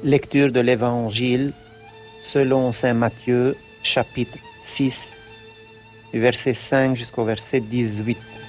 Lecture de l'Évangile selon saint Matthieu, chapitre 6, du verset 5 jusqu'au verset 18.